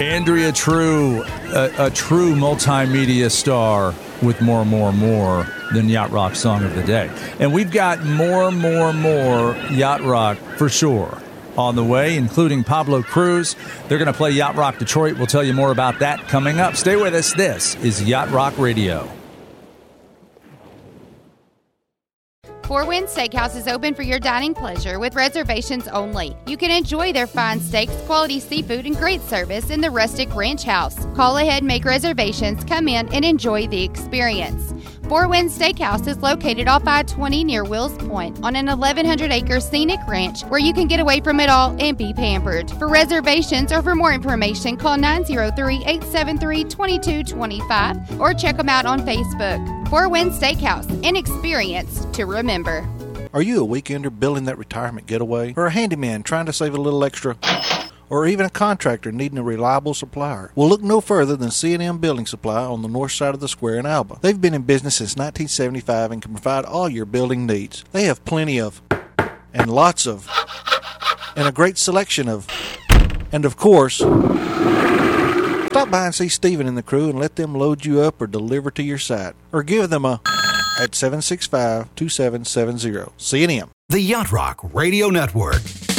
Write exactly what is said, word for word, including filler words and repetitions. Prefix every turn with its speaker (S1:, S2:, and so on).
S1: Andrea True, a, a true multimedia star with more, more, more than Yacht Rock Song of the Day. And we've got more, more, more Yacht Rock for sure on the way, including Pablo Cruz. They're going to play Yacht Rock Detroit. We'll tell you more about that coming up. Stay with us. This is Yacht Rock Radio.
S2: Four Winds Steakhouse is open for your dining pleasure with reservations only. You can enjoy their fine steaks, quality seafood, and great service in the rustic ranch house. Call ahead, make reservations, come in, and enjoy the experience. Four Winds Steakhouse is located off I twenty near Wills Point on an eleven hundred acre scenic ranch where you can get away from it all and be pampered. For reservations or for more information, call nine oh three, eight seven three, two two two five or check them out on Facebook. Four Winds Steakhouse, an experience to remember.
S3: Are you a weekender building that retirement getaway? Or a handyman trying to save a little extra? Or even a contractor needing a reliable supplier? Well, look no further than C and M Building Supply on the north side of the square in Alba. They've been in business since nineteen seventy-five and can provide all your building needs. They have plenty of, and lots of, and a great selection of, and of course, stop by and see Stephen and the crew and let them load you up or deliver to your site. Or give them a at seven six five, two seven seven zero. C and M.
S4: The Yacht Rock Radio Network.